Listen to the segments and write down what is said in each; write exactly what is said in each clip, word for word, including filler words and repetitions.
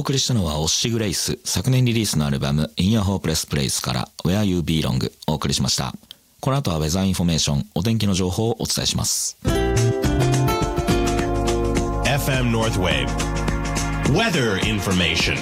送りしたのはオッシグレイス、昨年リリースのアルバム In a Hopeless Place から Where You Belong お送りしました。この後はウェザーインフォメーション、お天気の情報をお伝えします。 エフエム Northwave Weather Information。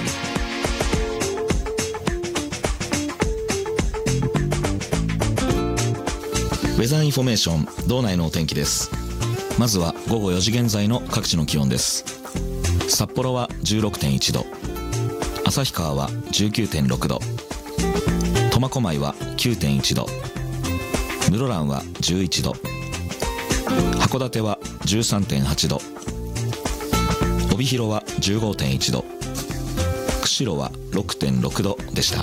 ウェザーインフォメーション、道内のお天気です。まずはごごよじ現在の各地の気温です。札幌は じゅうろくてんいちど、旭川は じゅうきゅうてんろくど、苫小牧は きゅうてんいちど、室蘭はじゅういちど、函館は じゅうさんてんはちど、帯広は じゅうごてんいちど、釧路は ろくてんろくどでした。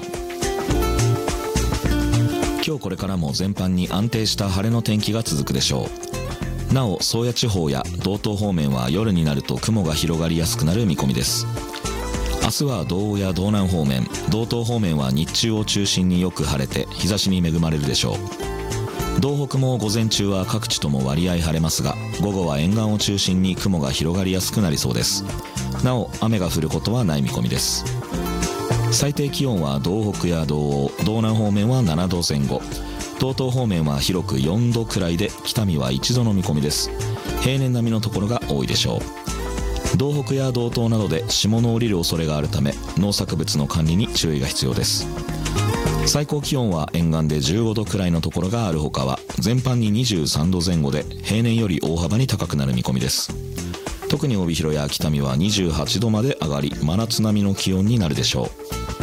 今日これからも全般に安定した晴れの天気が続くでしょう。なお宗谷地方や道東方面は夜になると雲が広がりやすくなる見込みです。明日は道央や道南方面、道東方面は日中を中心によく晴れて日差しに恵まれるでしょう。道北も午前中は各地とも割合晴れますが、午後は沿岸を中心に雲が広がりやすくなりそうです。なお雨が降ることはない見込みです。最低気温は道北や道央、道南方面はななどぜん後、道東方面は広くよんどくらいで、北見はいちどの見込みです。平年並みのところが多いでしょう。道北や道東などで霜の降りる恐れがあるため、農作物の管理に注意が必要です。最高気温は沿岸でじゅうごどくらいのところがあるほかは全般ににじゅうさんどぜん後で、平年より大幅に高くなる見込みです。特に帯広や北見はにじゅうはちどまで上がり、真夏並みの気温になるでしょう。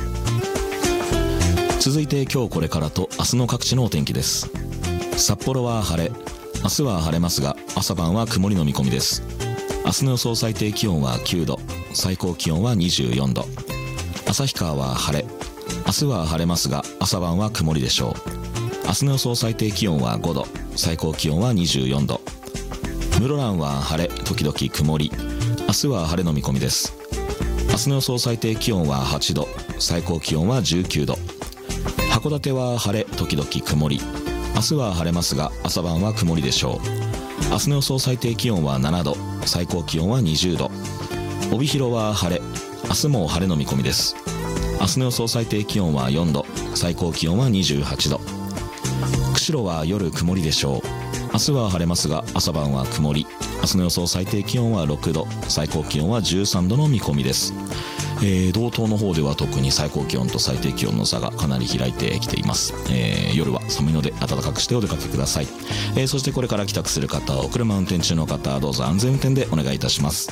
続いて今日これからと明日の各地のお天気です。札幌は晴れ、明日は晴れますが朝晩は曇りの見込みです。明日の予想最低気温はきゅうど、最高気温はにじゅうよんど。旭川は晴れ、明日は晴れますが朝晩は曇りでしょう。明日の予想最低気温はごど、最高気温はにじゅうよんど。室蘭は晴れ時々曇り、明日は晴れの見込みです。明日の予想最低気温ははちど、最高気温はじゅうきゅうど。函館は晴れ時々曇り、明日は晴れますが朝晩は曇りでしょう。明日の予想最低気温はななど、最高気温はにじゅうど。帯広は晴れ、明日も晴れの見込みです。明日の予想最低気温はよんど、最高気温はにじゅうはちど。釧路は夜曇りでしょう。明日は晴れますが朝晩は曇り、明日の予想最低気温はろくど、最高気温はじゅうさんどの見込みです。えー、道東の方では特に最高気温と最低気温の差がかなり開いてきています。えー、夜は寒いので暖かくしてお出かけください。えー、そしてこれから帰宅する方、お車運転中の方、どうぞ安全運転でお願いいたします。